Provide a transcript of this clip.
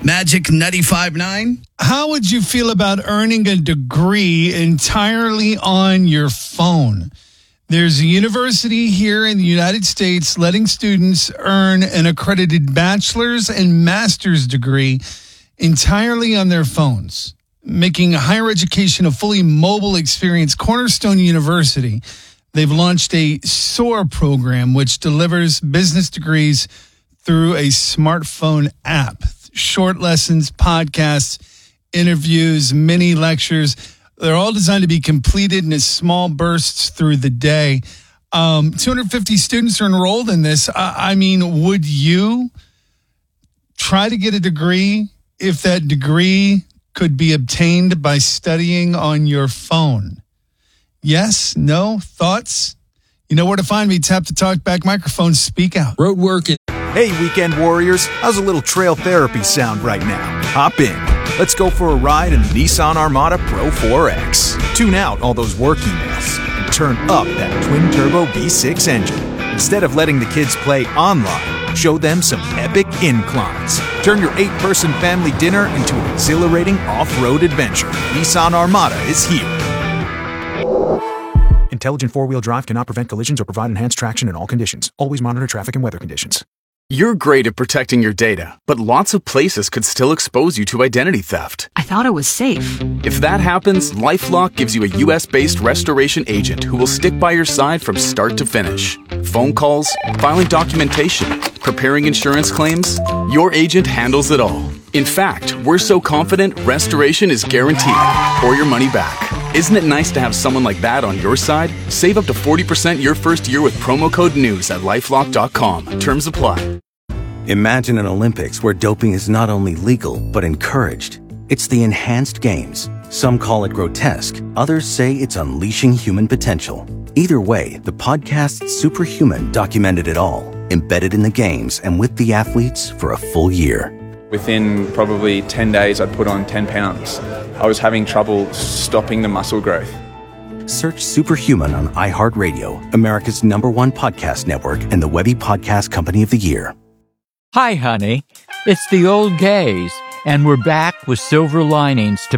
Magic 95.9. How would you feel about earning a degree entirely on your phone? There's a university here in the United States letting students earn an accredited bachelor's and master's degree entirely on their phones, making higher education a fully mobile experience. Cornerstone University, they've launched a SOAR program, which delivers business degrees through a smartphone app. Short lessons, podcasts, interviews, mini lectures. They're all designed to be completed in small bursts through the day. 250 students are enrolled in this. I mean, would you try to get a degree if that degree could be obtained by studying on your phone? Yes? No? Thoughts? You know where to find me. Tap the talkback microphone. Speak out. Road work. Hey, weekend warriors. How's a little trail therapy sound right now? Hop in. Let's go for a ride in the Nissan Armada Pro 4X. Tune out all those work emails and turn up that twin-turbo V6 engine. Instead of letting the kids play online, show them some epic inclines. Turn your 8-person family dinner into an exhilarating off-road adventure. Nissan Armada is here. Intelligent four-wheel drive cannot prevent collisions or provide enhanced traction in all conditions. Always monitor traffic and weather conditions. You're great at protecting your data, but lots of places could still expose you to identity theft. I thought it was safe. If that happens, LifeLock gives you a U.S.-based restoration agent who will stick by your side from start to finish. Phone calls, filing documentation, preparing insurance claims, your agent handles it all. In fact, we're so confident restoration is guaranteed or your money back. Isn't it nice to have someone like that on your side? Save up to 40% your first year with promo code NEWS at LifeLock.com. Terms apply. Imagine an Olympics where doping is not only legal, but encouraged. It's the Enhanced Games. Some call it grotesque. Others say it's unleashing human potential. Either way, the podcast Superhuman documented it all, embedded in the games and with the athletes for a full year. Within probably 10 days, I'd put on 10 pounds. I was having trouble stopping the muscle growth. Search Superhuman on iHeartRadio, America's #1 podcast network and the Webby Podcast Company of the Year. Hi, honey. It's the old gays, and we're back with silver linings to